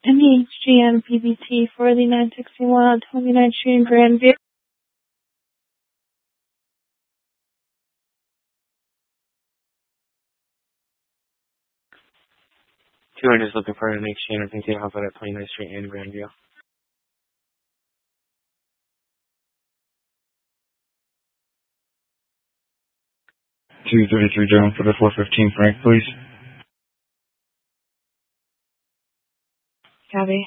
MHGM PBT for the 961 on 29th Street in Grandview. 200 is looking for an exchange. I think they have it at 29th Street in Grandview. 233 down for the 415 Frank, please. Copy.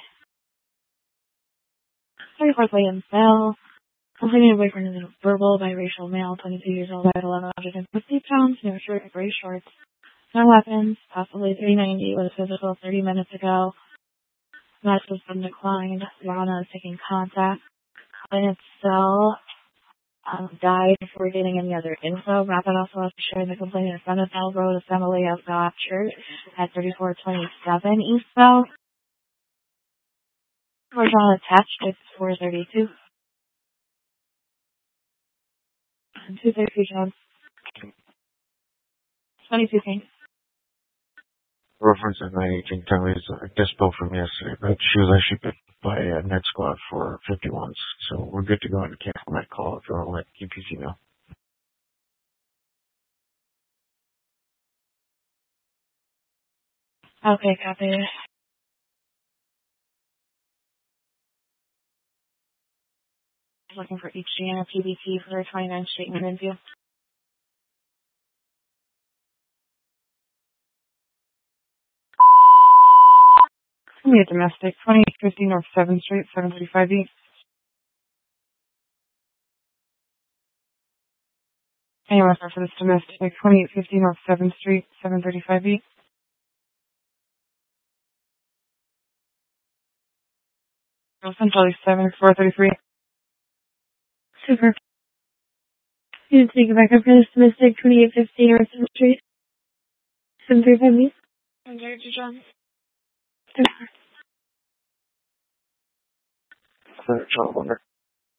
34th William Bell. Complaining boyfriend is a verbal biracial male, 22 years old, 5'11", 150 pounds, no shirt, gray shorts. No weapons, possibly 390, was physical 30 minutes ago. Match has been declined. Lana is taking contact. Complainant cell died before getting any other info. Rapid also has to share the complainant in front of Bell Road Assembly of God Church at 3427 East Bell. Horizontal attached, it's 432. 233 Jones. 22 King. Reference at 918 Kelly is a dispo from yesterday, but she was actually picked by a net squad for 51s, so we're good to go into cancel that call if you want to let QPC know. Okay, copy. Looking for HGN or PBT for 29th Street in Grandview. It's going to be a domestic, 2850 North 7th Street, 735B. AMS for this domestic, 2850 North 7th Street, 735B. Central 7, 433. Super. You need to take it back up for this domestic, 2850 North 7th Street, 735B. I'm Jared John. Senator John Wonder.